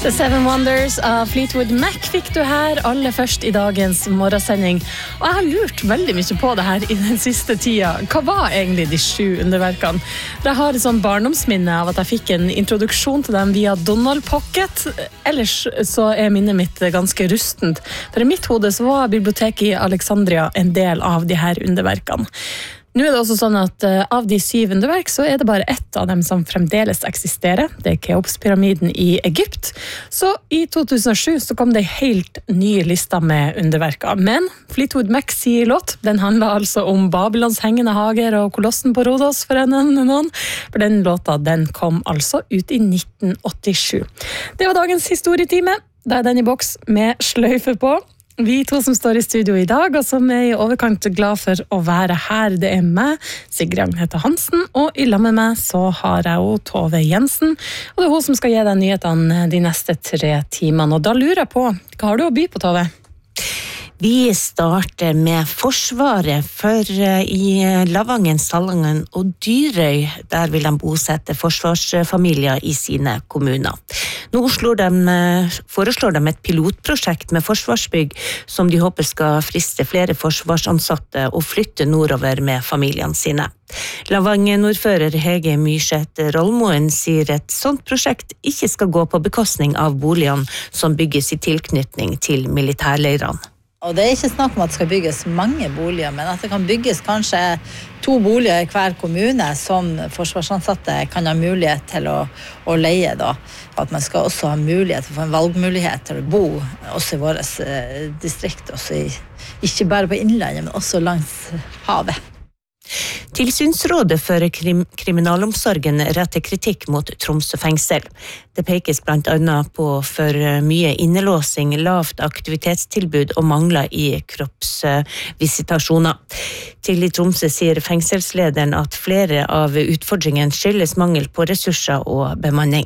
The Seven Wonders av Fleetwood Mac fikk du her aller først i dagens morgensending. Og jeg har lurt veldig mye på det her i den siste tida. Hva var egentlig de 7 underverkene? Jeg har et sånn barndomsminne av at jeg fikk en introduksjon til dem via Donald Pocket. Ellers så er minnet mitt ganske rustent. For i mitt hode så var biblioteket i Alexandria en del av de her underverkene. Nå er det også sånn at av de 7 underverk så er det bare ett av dem som fremdeles eksisterer. Det er Keops-pyramiden i Egypt. Så i 2007 så kom det helt ny lista med underverker. Men Fleetwood Mac sier låt, den handler altså om Babylons hengende hager og kolossen på Rhodos for noen. For den låta, den kom altså ut i 1987. Det var dagens historietime. Da er den i boks med sløyfe på. Vi 2 som står i studio i dag, og som er i overkant glad for å være her, det er meg, Sigrid Agnete Hansen, og i lag med meg så har jeg jo Tove Jensen, og det er hun som skal gi deg nyhetene de neste 3 timene. Og da lurer jeg på, hva har du å by på, Tove? Vi starter med Forsvaret, for i Lavangen, Salangen og Dyrøy, der vil de bosette forsvarsfamilier i sine kommuner. Nå foreslår de et pilotprosjekt med forsvarsbygg som de håper skal friste flere forsvarsansatte og flytte nordover med familiene sine. Lavangen-ordfører Hege Myrseth Rollmoen sier et sånt prosjekt ikke skal gå på bekostning av boligene som bygges i tilknytning til militærleirene. Og det er ikke snakk om at det skal bygges mange boliger, men at det kan bygges kanskje 2 boliger i hver kommune som forsvarsansatte kan ha mulighet til å leie da. At man skal også ha mulighet til å få en valgmulighet til å bo også i våre distrikt, også ikke bare på innlandet, men også langs havet. Tilsynsrådet for kriminalomsorgen retter kritikk mot Tromsø fengsel. Det pekes blant annet på for mye innelåsing, lavt aktivitetstilbud og mangler i kroppsvisitasjoner. Til i Tromsø sier fengselslederen at flere av utfordringene skyldes mangel på ressurser og bemanning.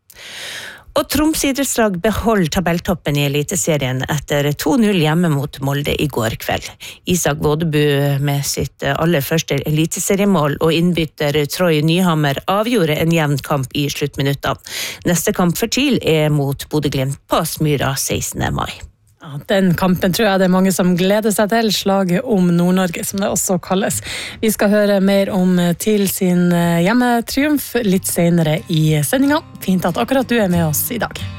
Og Troms idrettslag beholder tabelltoppen i Eliteserien etter 2-0 hjemme mot Molde i går kveld. Isak Vådebu med sitt aller første eliteseriemål og innbytter Troy Nyhammer avgjorde en jevn kamp i sluttminuttene. Neste kamp for TIL er mot Bodø/Glimt på Smyra 16. mai. Ja, den kampen tror jeg det er mange som gleder seg til, slaget om Nord-Norge, som det også kalles. Vi skal høre mer om TIL sin hjemmetriumf litt senere i sendingen. Fint at akkurat du er med oss i dag.